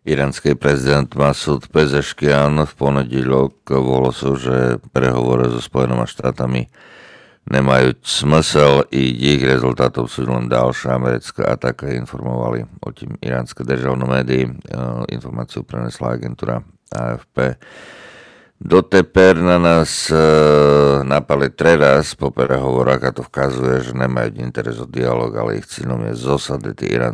Iránsky prezident Masud Pezeškian v ponedílok volal, že prehovore so Spojenými štátami nemajú smysl i ich rezultátov sú len ďalšia americká ataka, informovali o tým iránske državné médií. Informáciu prenesla agentúra AFP. Doteper na nás napali teraz po prehovorách a to vkazuje, že nemajú interes o dialog, ale ich cílom je zosadiť